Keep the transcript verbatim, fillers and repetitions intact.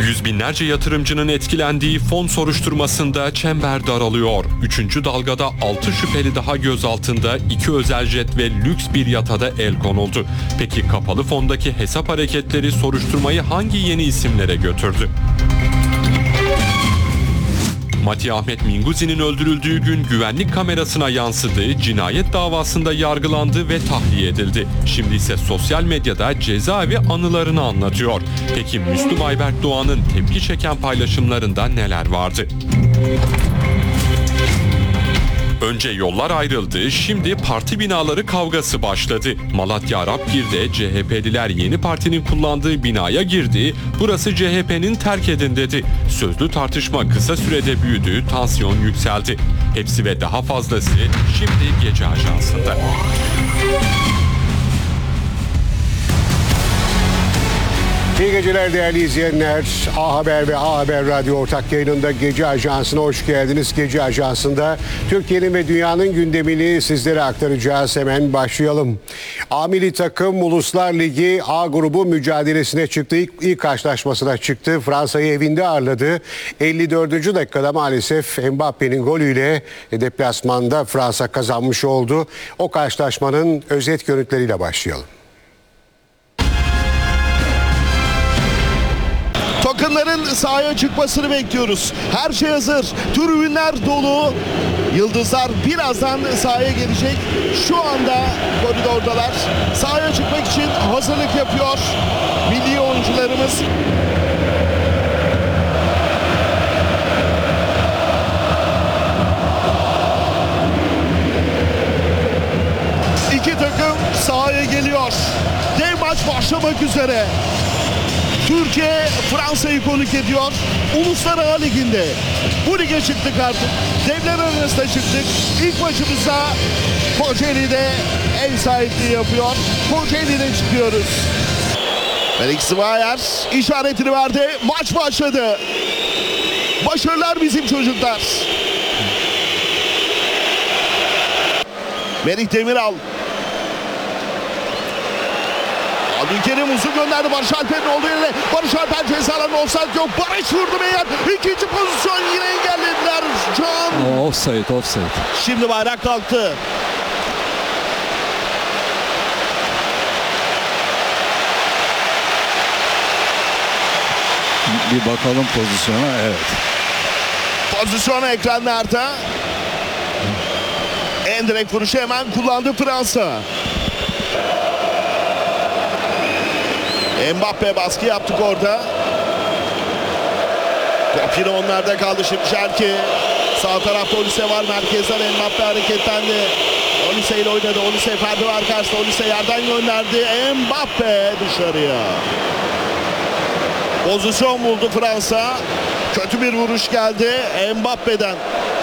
Yüz binlerce yatırımcının etkilendiği fon soruşturmasında çember daralıyor. Üçüncü dalgada altı şüpheli daha gözaltında, iki özel jet ve lüks bir yata da el konuldu. Peki kapalı fondaki hesap hareketleri soruşturmayı hangi yeni isimlere götürdü? Mati Ahmet Minguzi'nin öldürüldüğü gün güvenlik kamerasına yansıdı, cinayet davasında yargılandı ve tahliye edildi. Şimdi ise sosyal medyada cezaevi anılarını anlatıyor. Peki Müslüm Ayberk Doğan'ın tepki çeken paylaşımlarında neler vardı? Önce yollar ayrıldı, şimdi parti binaları kavgası başladı. Malatya Arapgir'de C H P'liler yeni partinin kullandığı binaya girdi, burası C H P'nin terk edin dedi. Sözlü tartışma kısa sürede büyüdü, tansiyon yükseldi. Hepsi ve daha fazlası şimdi Gece Ajansı'nda. İyi geceler değerli izleyenler. A Haber ve A Haber Radyo ortak yayınında Gece Ajansı'na hoş geldiniz. Gece Ajansı'nda Türkiye'nin ve dünyanın gündemini sizlere aktaracağız. Hemen başlayalım. A milli takım Uluslar Ligi A grubu mücadelesine çıktı. İlk, ilk karşılaşmasına çıktı. Fransa'yı evinde ağırladı. elli dördüncü dakikada maalesef Mbappe'nin golüyle deplasmanda Fransa kazanmış oldu. O karşılaşmanın özet görüntüleriyle başlayalım. Takımların sahaya çıkmasını bekliyoruz. Her şey hazır. Tribünler dolu. Yıldızlar birazdan sahaya gelecek. Şu anda koridordalar. Sahaya çıkmak için hazırlık yapıyor milli oyuncularımız. İki takım sahaya geliyor. Dev maç başlamak üzere. Türkiye Fransa'yı konuk ediyor. Uluslar A Ligi'nde. Bu lige çıktık artık. Devler arasında çıktık. İlk maçımızda Kocaeli'de ev sahipliği yapıyor. Kocaeli'de çıkıyoruz. Felix Zwayer işaretini verdi. Maç başladı. Başarılar bizim çocuklar. Merih Demiral. Abdülkerim uzun gönderdi Barış Alper'in olduğu yerine. Barış Alper cezalarında offside yok. Barış vurdu meğer. İkinci pozisyon yine engellediler. Can. Oh, offside, offside. Şimdi bayrak kalktı. Bir bakalım pozisyona, evet. Pozisyonu ekranlarda. En direkt vuruşu hemen kullandı Fransa. Mbappe baskı yaptık orada. Top yine onlarda kaldı şimdi Şerki. Sağ tarafta Olise var, merkezden Mbappe hareketlendi. Olise ile oynadı. Olise perde var karşısında. Olise yerden gönderdi. Mbappe dışarıya. Pozisyon buldu Fransa. Kötü bir vuruş geldi Mbappe'den.